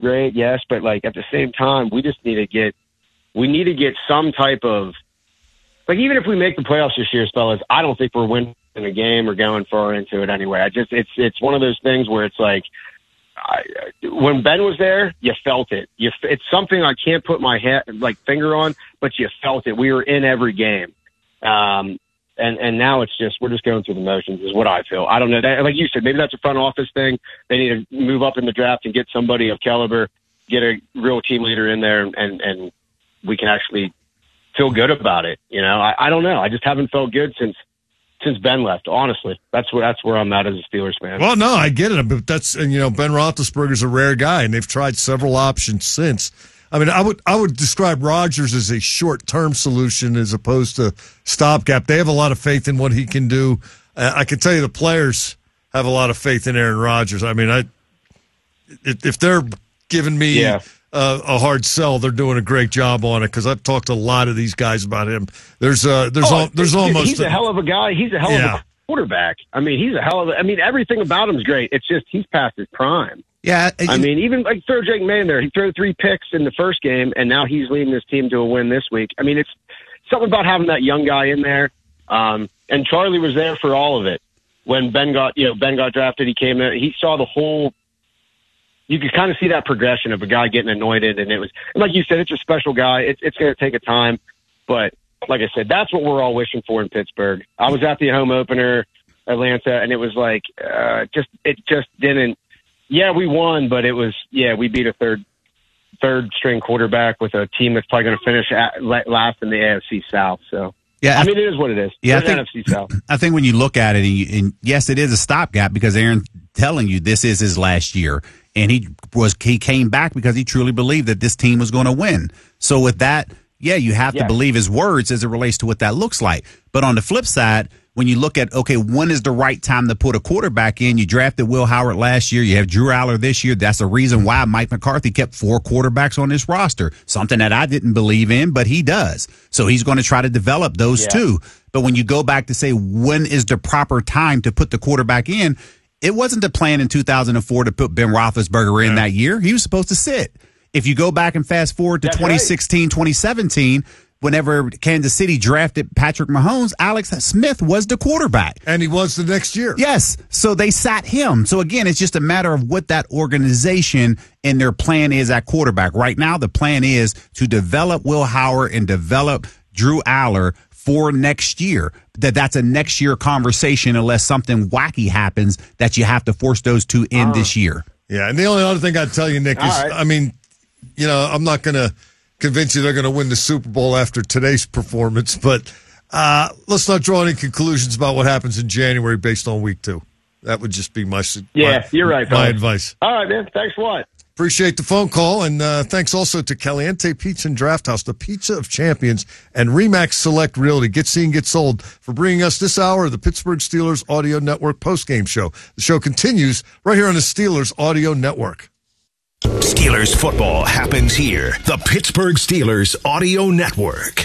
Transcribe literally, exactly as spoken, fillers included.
great, yes, but like at the same time, we just need to get we need to get some type of like even if we make the playoffs this year, fellas, I don't think we're winning a game or going far into it anyway. I just it's it's one of those things where it's like I, when Ben was there, you felt it. You it's something I can't put my head like finger on, but you felt it. We were in every game. Um, And and now it's just we're just going through the motions is what I feel. I don't know. That, like you said, maybe that's a front office thing. They need to move up in the draft and get somebody of caliber, get a real team leader in there, and and we can actually feel good about it. You know, I, I don't know. I just haven't felt good since since Ben left. Honestly, that's where that's where I'm at as a Steelers fan. Well, no, I get it, but that's and you know Ben Roethlisberger's a rare guy, and they've tried several options since. I mean, I would I would describe Rodgers as a short-term solution as opposed to stopgap. They have a lot of faith in what he can do. Uh, I can tell you the players have a lot of faith in Aaron Rodgers. I mean, I if they're giving me yeah. uh, a hard sell, they're doing a great job on it because I've talked to a lot of these guys about him. There's uh, there's oh, al- there's dude, almost he's a, a hell of a guy. He's a hell yeah. of a quarterback. I mean, he's a hell of a. I mean, everything about him is great. It's just he's past his prime. Yeah, I mean, even like throw Drake May in there. He threw three picks in the first game, and now he's leading his team to a win this week. I mean, it's something about having that young guy in there. Um, and Charlie was there for all of it. When Ben got, you know, Ben got drafted, he came in. He saw the whole. You could kind of see that progression of a guy getting anointed, and it was and like you said, it's a special guy. It's it's going to take a time, but like I said, that's what we're all wishing for in Pittsburgh. I was at the home opener, Atlanta, and it was like uh, just it just didn't. Yeah, we won, but it was, yeah, we beat a third third string quarterback with a team that's probably going to finish at, last in the A F C South. So, yeah, I mean, it is what it is. Yeah, it's I think, N F C South. I think when you look at it, and, you, and yes, it is a stopgap because Aaron telling you this is his last year, and he was he came back because he truly believed that this team was going to win. So with that, yeah, you have yeah. to believe his words as it relates to what that looks like. But on the flip side, when you look at, okay, when is the right time to put a quarterback in? You drafted Will Howard last year. You have Drew Aller this year. That's the reason why Mike McCarthy kept four quarterbacks on this roster, something that I didn't believe in, but he does. So he's going to try to develop those yeah. two. But when you go back to say, when is the proper time to put the quarterback in? It wasn't the plan in two thousand four to put Ben Roethlisberger in yeah. that year. He was supposed to sit. If you go back and fast forward to That's twenty sixteen, right. twenty seventeen, whenever Kansas City drafted Patrick Mahomes, Alex Smith was the quarterback. And he was the next year. Yes. So they sat him. So again, it's just a matter of what that organization and their plan is at quarterback. Right now, the plan is to develop Will Howard and develop Drew Aller for next year. That that's a next year conversation unless something wacky happens that you have to force those two in uh, this year. Yeah. And the only other thing I'd tell you, Nick, is, right. I mean, you know, I'm not going to convince you they're going to win the Super Bowl after today's performance, but uh, let's not draw any conclusions about what happens in January based on week two. That would just be my yeah, my, you're right. My Bob. advice. All right, man. Thanks a lot. Appreciate the phone call, and uh, thanks also to Caliente Pizza and Draft House, the pizza of champions, and Remax Select Realty. Get seen, get sold for bringing us this hour of the Pittsburgh Steelers Audio Network postgame show. The show continues right here on the Steelers Audio Network. Steelers football happens here. The Pittsburgh Steelers Audio Network.